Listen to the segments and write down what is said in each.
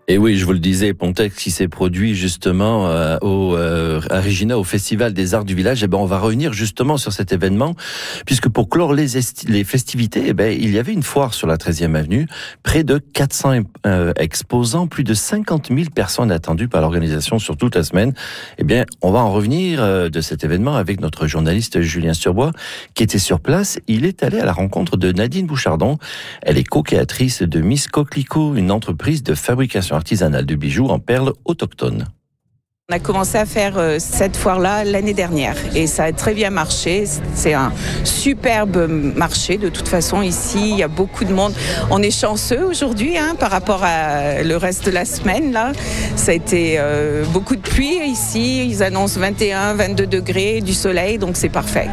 Et oui, je vous le disais, Pontex qui s'est produit justement à Regina, au Festival des Arts du Village. On va revenir justement sur cet événement, puisque pour clore les festivités, il y avait une foire sur la 13e avenue, près de 400 exposants, plus de 50 000 personnes attendues par l'organisation sur toute la semaine. On va en revenir de cet événement avec notre journaliste Julien Sturbois, qui était sur place. Il est allé à la rencontre de Nadine Bouchardon. Elle est co-créatrice de Miss Coquelicot, une entreprise de fabrication artisanale de bijoux en perles autochtones. On a commencé à faire cette foire-là l'année dernière et ça a très bien marché. C'est un superbe marché. De toute façon, ici, il y a beaucoup de monde. On est chanceux aujourd'hui par rapport à le reste de la semaine. Là. Ça a été beaucoup de pluie ici. Ils annoncent 21, 22 degrés, du soleil, donc c'est parfait.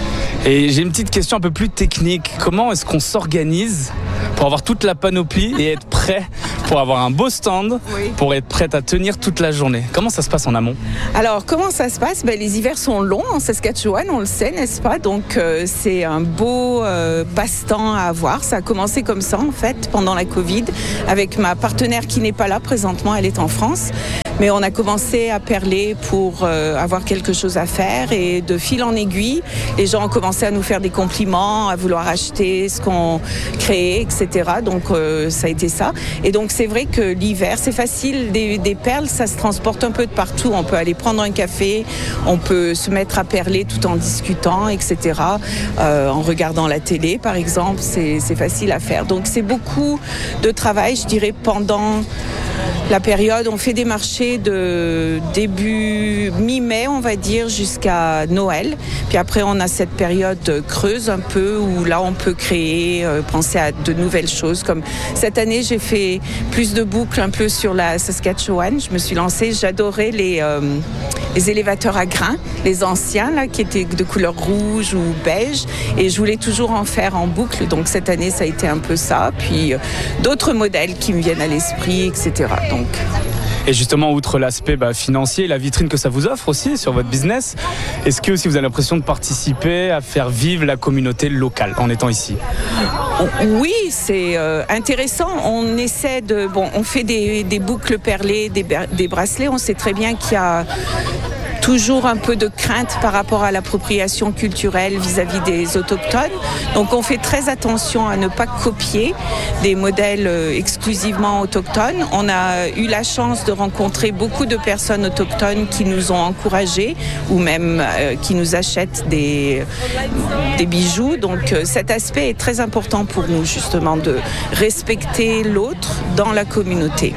Et j'ai une petite question un peu plus technique. Comment est-ce qu'on s'organise pour avoir toute la panoplie et être prêt pour avoir un beau stand, pour être prête à tenir toute la journée? Comment ça se passe en amont? Alors, comment ça se passe? Les hivers sont longs en Saskatchewan, on le sait, n'est-ce pas? Donc, c'est un beau passe-temps à avoir. Ça a commencé comme ça, en fait, pendant la Covid, avec ma partenaire qui n'est pas là présentement, elle est en France. Mais on a commencé à perler pour avoir quelque chose à faire et de fil en aiguille, les gens ont commencé à nous faire des compliments, à vouloir acheter ce qu'on créait, etc. Donc ça a été ça. Et donc c'est vrai que l'hiver, c'est facile, des perles, ça se transporte un peu de partout. On peut aller prendre un café, on peut se mettre à perler tout en discutant, etc. En regardant la télé, par exemple, c'est facile à faire. Donc c'est beaucoup de travail, je dirais, pendant la période. On fait des marchés de début mi-mai, on va dire, jusqu'à Noël. Puis après, on a cette période creuse un peu où là, on peut créer, penser à de nouvelles choses. Comme cette année, j'ai fait plus de boucles un peu sur la Saskatchewan. Je me suis lancée, j'adorais les élévateurs à grains, les anciens là, qui étaient de couleur rouge ou beige. Et je voulais toujours en faire en boucle. Donc cette année, ça a été un peu ça. Puis d'autres modèles qui me viennent à l'esprit, etc. Donc... Et justement, outre l'aspect financier, la vitrine que ça vous offre aussi sur votre business, est-ce que aussi vous avez l'impression de participer à faire vivre la communauté locale en étant ici? Oui, c'est intéressant. On essaie de... on fait des boucles perlées, des bracelets. On sait très bien qu'il y a toujours un peu de crainte par rapport à l'appropriation culturelle vis-à-vis des autochtones. Donc on fait très attention à ne pas copier des modèles exclusivement autochtones. On a eu la chance de rencontrer beaucoup de personnes autochtones qui nous ont encouragés ou même qui nous achètent des bijoux. Donc cet aspect est très important pour nous, justement, de respecter l'autre dans la communauté.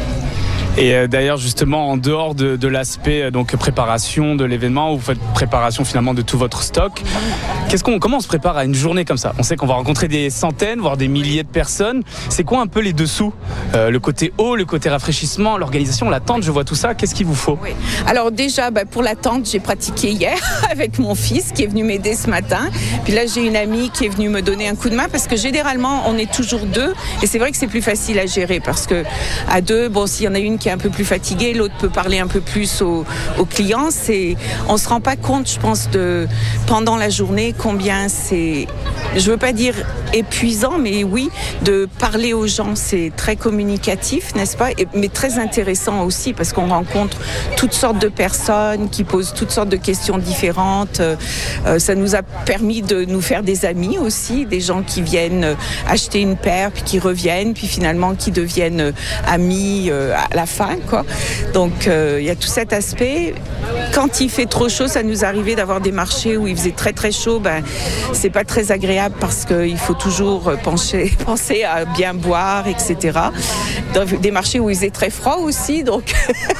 Et d'ailleurs, justement, en dehors de l'aspect préparation de l'événement, vous faites préparation finalement de tout votre stock. Comment on se prépare à une journée comme ça? On sait qu'on va rencontrer des centaines, voire des milliers de personnes. C'est quoi un peu les dessous? Le côté eau, le côté rafraîchissement, l'organisation, l'attente, je vois tout ça. Qu'est-ce qu'il vous faut? Oui. Alors déjà, pour l'attente, j'ai pratiqué hier avec mon fils qui est venu m'aider ce matin. Puis là, j'ai une amie qui est venue me donner un coup de main parce que généralement, on est toujours deux. Et c'est vrai que c'est plus facile à gérer parce que à deux, s'il y en a une qui est un peu plus fatiguée, l'autre peut parler un peu plus aux clients. On se rend pas compte, je pense, pendant la journée, combien c'est, je veux pas dire épuisant, mais oui, de parler aux gens, c'est très communicatif, n'est-ce pas? Mais très intéressant aussi parce qu'on rencontre toutes sortes de personnes qui posent toutes sortes de questions différentes. Ça nous a permis de nous faire des amis aussi, des gens qui viennent acheter une paire, puis qui reviennent, puis finalement qui deviennent amis à la fin, quoi. Donc il y a tout cet aspect. Quand il fait trop chaud, ça nous arrivait d'avoir des marchés où il faisait très très chaud. C'est pas très agréable parce qu'il faut toujours penser à bien boire, etc. Dans des marchés où il faisait très froid aussi, donc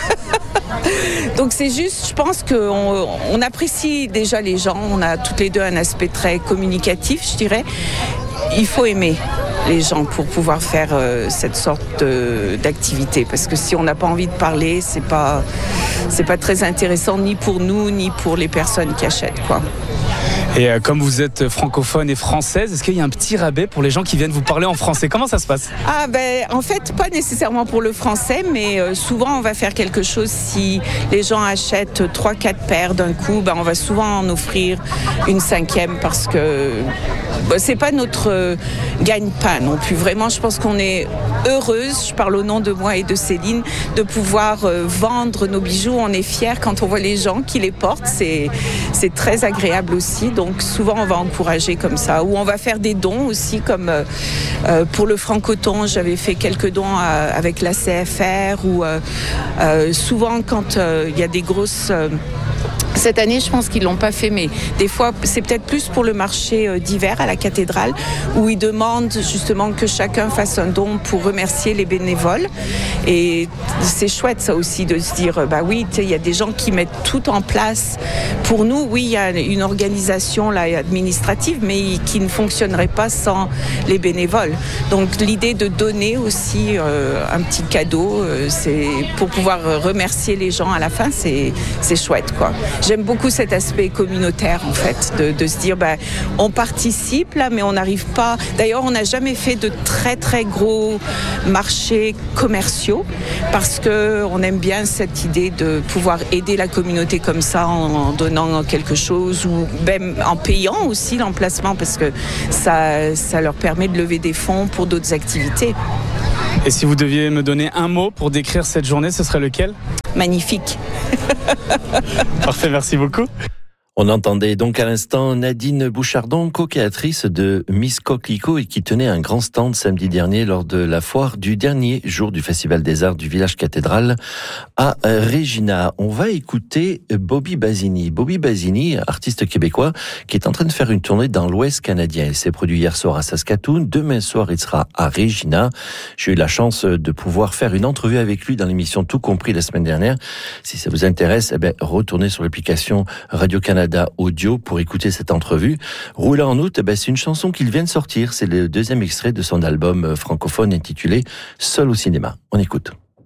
c'est juste, je pense qu'on apprécie déjà les gens. On a toutes les deux un aspect très communicatif, je dirais. Il faut aimer les gens pour pouvoir faire cette sorte d'activité, parce que si on n'a pas envie de parler, c'est pas très intéressant ni pour nous ni pour les personnes qui achètent, quoi. Et comme vous êtes francophone et française, est-ce qu'il y a un petit rabais pour les gens qui viennent vous parler en français? Comment ça se passe? En fait, pas nécessairement pour le français, mais souvent on va faire quelque chose si les gens achètent 3-4 paires d'un coup, on va souvent en offrir une 5e parce que c'est pas notre gagne-pain non plus. Vraiment, je pense qu'on est heureuse, je parle au nom de moi et de Céline, de pouvoir vendre nos bijoux. On est fiers quand on voit les gens qui les portent. C'est très agréable aussi. Donc souvent, on va encourager comme ça. Ou on va faire des dons aussi, comme pour le francoton, j'avais fait quelques dons avec la CFR. Ou souvent, quand il y a des grosses... Cette année, je pense qu'ils l'ont pas fait, mais des fois, c'est peut-être plus pour le marché d'hiver à la cathédrale, où ils demandent justement que chacun fasse un don pour remercier les bénévoles. Et c'est chouette, ça aussi, de se dire, oui, il y a des gens qui mettent tout en place. Pour nous, oui, il y a une organisation là, administrative, mais qui ne fonctionnerait pas sans les bénévoles. Donc, l'idée de donner aussi un petit cadeau, c'est pour pouvoir remercier les gens à la fin, c'est chouette, quoi. J'aime beaucoup cet aspect communautaire, en fait, de se dire, on participe là, mais on n'arrive pas. D'ailleurs, on n'a jamais fait de très très gros marchés commerciaux parce que on aime bien cette idée de pouvoir aider la communauté comme ça en donnant quelque chose ou même en payant aussi l'emplacement parce que ça leur permet de lever des fonds pour d'autres activités. Et si vous deviez me donner un mot pour décrire cette journée, ce serait lequel? Magnifique. Parfait, merci beaucoup. On entendait donc à l'instant Nadine Bouchardon, co-créatrice de Miss Coquelicot et qui tenait un grand stand samedi dernier lors de la foire du dernier jour du Festival des Arts du village cathédral à Regina. On va écouter Bobby Basini. Bobby Basini, artiste québécois, qui est en train de faire une tournée dans l'Ouest canadien. Il s'est produit hier soir à Saskatoon. Demain soir, il sera à Regina. J'ai eu la chance de pouvoir faire une entrevue avec lui dans l'émission Tout compris la semaine dernière. Si ça vous intéresse, retournez sur l'application Radio-Canada Audio pour écouter cette entrevue. Roulant en août, c'est une chanson qu'il vient de sortir. C'est le deuxième extrait de son album francophone intitulé Seul au cinéma. On écoute.